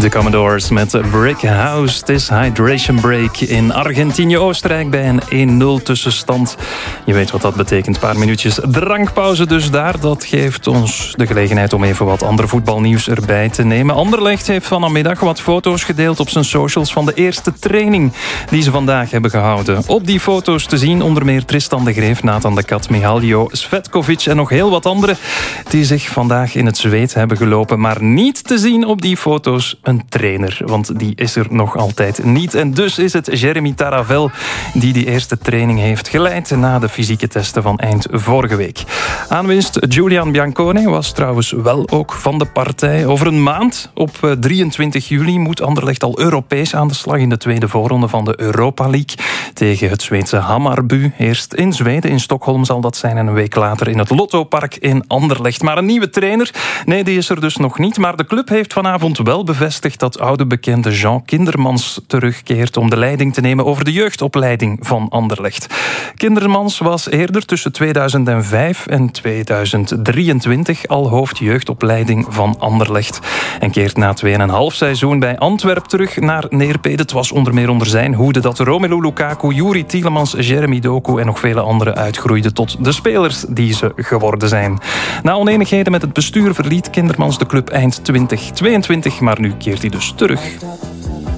De Commodores met Brick House. Het is hydration break in Argentinië-Oostenrijk bij een 1-0 tussenstand. Je weet wat dat betekent. Een paar minuutjes drankpauze dus daar. Dat geeft ons de gelegenheid om even wat ander voetbalnieuws erbij te nemen. Anderlecht heeft vanmiddag wat foto's gedeeld op zijn socials van de eerste training die ze vandaag hebben gehouden. Op die foto's te zien onder meer Tristan de Greef, Nathan de Kat, Mihaljo Svetkovic en nog heel wat anderen die zich vandaag in het zweet hebben gelopen. Maar niet te zien op die foto's een trainer, want die is er nog altijd niet. En dus is het Jeremy Taravel die eerste training heeft geleid na de fysieke testen van eind vorige week. Aanwinst Julian Biancone was trouwens wel ook van de partij. Over een maand, op 23 juli, moet Anderlecht al Europees aan de slag in de tweede voorronde van de Europa League tegen het Zweedse Hammarby. Eerst in Zweden, in Stockholm zal dat zijn, en een week later in het Lottopark in Anderlecht. Maar een nieuwe trainer? Nee, die is er dus nog niet. Maar de club heeft vanavond wel bevestigd dat oude bekende Jean Kindermans terugkeert om de leiding te nemen over de jeugdopleiding van Anderlecht. Kindermans was eerder tussen 2005 en 2023 al hoofdjeugdopleiding van Anderlecht en keert na 2,5 seizoen bij Antwerp terug naar Neerpede. Het was onder meer onder zijn hoede dat Romelu Lukaku, Juri Tielemans, Jeremy Doku en nog vele anderen uitgroeiden tot de spelers die ze geworden zijn. Na onenigheden met het bestuur verliet Kindermans de club eind 2022, maar nu keert hij dus terug.